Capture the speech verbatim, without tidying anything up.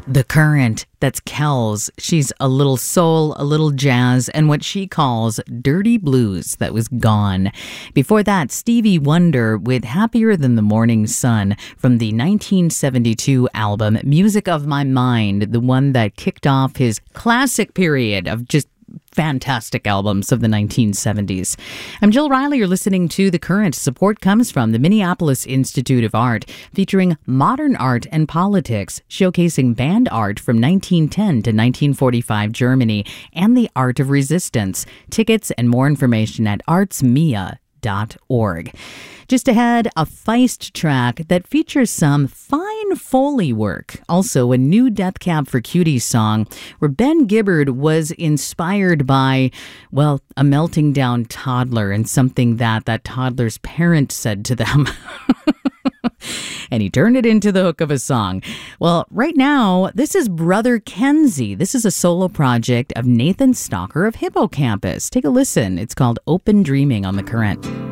The Current, that's Kells. She's a little soul, a little jazz, and what she calls dirty blues that was gone. Before that, Stevie Wonder with Happier Than the Morning Sun from the nineteen seventy-two album Music of My Mind, the one that kicked off his classic period of just fantastic albums of the nineteen seventies. I'm Jill Riley. You're listening to The Current. Support comes from the Minneapolis Institute of Art, featuring modern art and politics, showcasing band art from nineteen ten to nineteen forty-five Germany and the art of resistance. Tickets and more information at artsmia dot org. Just ahead, a Feist track that features some fine Foley work. Also, a new Death Cab for Cutie song where Ben Gibbard was inspired by, well, a melting down toddler and something that that toddler's parent said to them. And he turned it into the hook of a song. Well, right now, this is Brother Kenzie. This is a solo project of Nathan Stalker of Hippocampus. Take a listen. It's called Open Dreaming on The Current.